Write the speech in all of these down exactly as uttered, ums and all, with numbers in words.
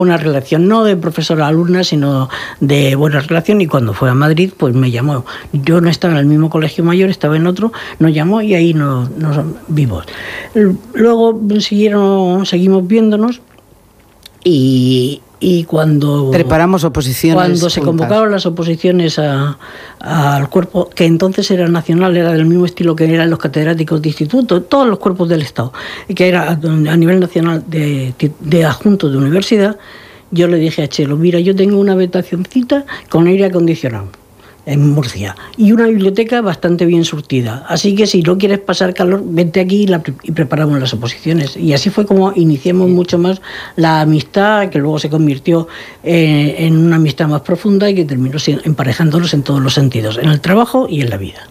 una relación no de profesora-alumna, sino de buena relación, y cuando fue a Madrid, pues me llamó. Yo no estaba en el mismo colegio mayor, estaba en otro, nos llamó y ahí nos, nos vimos. Luego siguieron, seguimos viéndonos y... Y cuando preparamos oposiciones cuando se juntas. Convocaron las oposiciones a, a, al cuerpo, que entonces era nacional, era del mismo estilo que eran los catedráticos de instituto, todos los cuerpos del Estado, que era a, a nivel nacional de, de adjuntos de universidad, yo le dije a Chelo, mira, yo tengo una habitacioncita con aire acondicionado en Murcia y una biblioteca bastante bien surtida, así que si no quieres pasar calor, vente aquí y, la, y preparamos las oposiciones. Y así fue como iniciamos mucho más la amistad, que luego se convirtió eh, en una amistad más profunda y que terminó emparejándonos en todos los sentidos, en el trabajo y en la vida.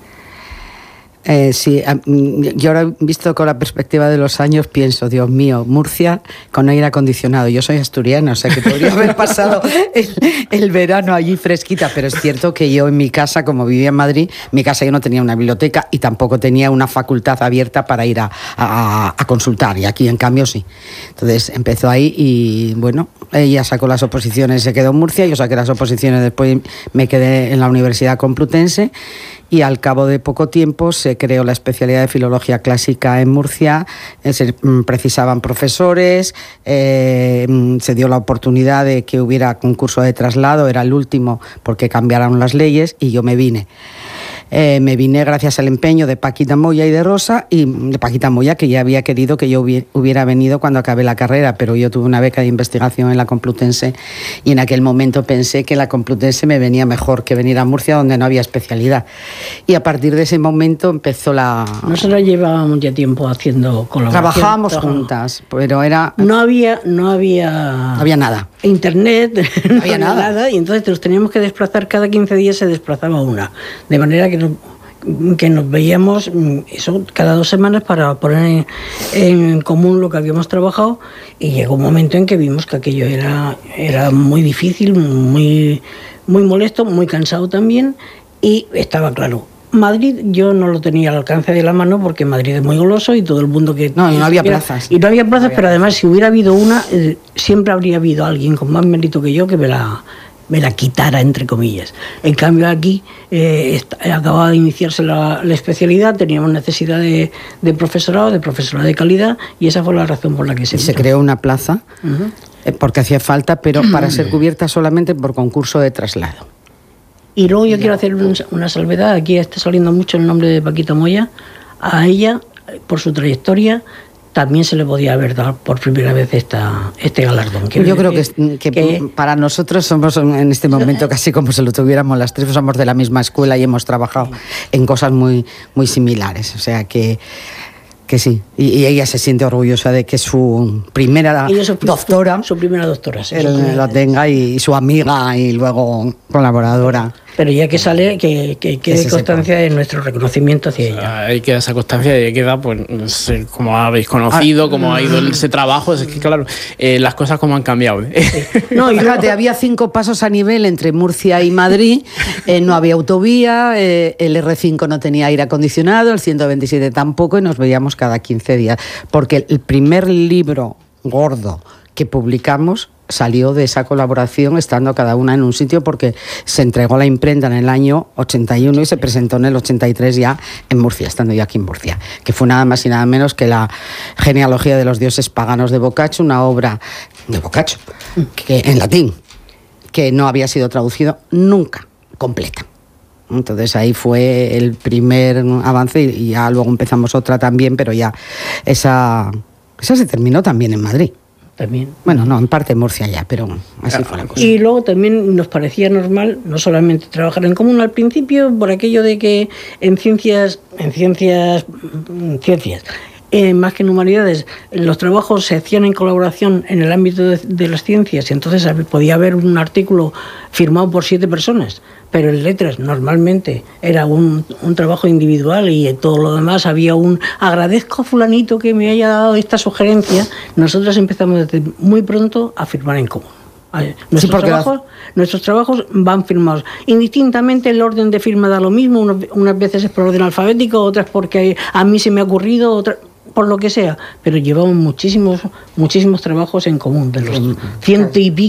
Eh, sí, yo ahora visto con la perspectiva de los años pienso, Dios mío, Murcia con aire acondicionado. Yo soy asturiana, o sea que podría haber pasado el, el verano allí fresquita, pero es cierto que yo en mi casa, como vivía en Madrid, en mi casa yo no tenía una biblioteca y tampoco tenía una facultad abierta para ir a, a, a consultar, y aquí en cambio sí. Entonces empezó ahí y bueno, ella sacó las oposiciones, se quedó en Murcia, yo saqué las oposiciones, después me quedé en la Universidad Complutense. Y al cabo de poco tiempo se creó la especialidad de Filología Clásica en Murcia, se precisaban profesores, eh, se dio la oportunidad de que hubiera concurso de traslado, era el último porque cambiaron las leyes y yo me vine. Eh, me vine gracias al empeño de Paquita Moya y de Rosa, y de Paquita Moya, que ya había querido que yo hubiera venido cuando acabé la carrera, pero yo tuve una beca de investigación en la Complutense y en aquel momento pensé que la Complutense me venía mejor que venir a Murcia, donde no había especialidad. Y a partir de ese momento empezó la... Nosotros llevábamos ya tiempo haciendo colaboración. Trabajábamos juntas, pero era... No había... No había, no había nada. Internet, no, no había nada. nada. Y entonces nos teníamos que desplazar, cada quince días se desplazaba una. De manera que nos, que nos veíamos eso cada dos semanas para poner en, en común lo que habíamos trabajado, y llegó un momento en que vimos que aquello era, era muy difícil, muy, muy molesto, muy cansado también, y estaba claro. Madrid yo no lo tenía al alcance de la mano porque Madrid es muy goloso y todo el mundo que... No, y no había plazas. Y no había plazas, no había pero además si hubiera habido una, eh, siempre habría habido alguien con más mérito que yo que me la, me la quitara, entre comillas. En cambio aquí eh, acababa de iniciarse la, la especialidad, teníamos necesidad de, de profesorado, de profesorado de calidad, y esa fue la razón por la que se... Y se creó una plaza, uh-huh. eh, porque hacía falta, pero para ser cubierta solamente por concurso de traslado. Y luego yo quiero hacer un, una salvedad, aquí está saliendo mucho el nombre de Paquita Moya. A ella, por su trayectoria, también se le podía haber dado por primera vez esta, este galardón. Quiero yo creo que, que, que para nosotros somos en este momento casi como si lo tuviéramos las tres, somos de la misma escuela y hemos trabajado en cosas muy, muy similares, o sea que... Que sí, y, y ella se siente orgullosa de que su primera su, doctora, su, su primera doctora, sí, él su primera. la tenga, y, y su amiga y luego colaboradora. Pero ya que sale, que, que quede constancia de nuestro reconocimiento hacia ella. O sea, ahí queda esa constancia y ahí queda, pues, no sé, como habéis conocido, ah, cómo ha ido ese trabajo. Es que, claro, eh, las cosas como han cambiado. ¿eh? Sí. No, y fíjate, había cinco pasos a nivel entre Murcia y Madrid, eh, no había autovía, eh, el erre cinco no tenía aire acondicionado, el ciento veintisiete tampoco, y nos veíamos cada quince días. Porque el primer libro gordo que publicamos salió de esa colaboración, estando cada una en un sitio, porque se entregó la imprenta en el año ochenta y uno y se presentó en el ochenta y tres ya en Murcia, estando yo aquí en Murcia, que fue nada más y nada menos que la genealogía de los dioses paganos de Boccaccio, una obra de Boccaccio, que, en latín, que no había sido traducido nunca completa. Entonces ahí fue el primer avance, y ya luego empezamos otra también, pero ya esa, esa se terminó también en Madrid. También. Bueno, no, en parte en Murcia ya, pero así fue la cosa. Y luego también nos parecía normal no solamente trabajar en común al principio, por aquello de que en ciencias, en ciencias, ciencias, eh, más que en humanidades, los trabajos se hacían en colaboración en el ámbito de, de las ciencias, y entonces podía haber un artículo firmado por siete personas, pero en letras normalmente era un, un trabajo individual, y en todo lo demás había un agradezco a fulanito que me haya dado esta sugerencia. Nosotros empezamos desde muy pronto a firmar en común. Nuestros, sí, trabajos, las... nuestros trabajos van firmados. Indistintamente el orden de firma da lo mismo, unas veces es por orden alfabético, otras porque a mí se me ha ocurrido, otras... por lo que sea, pero llevamos muchísimos, muchísimos trabajos en común, de los ciento y pico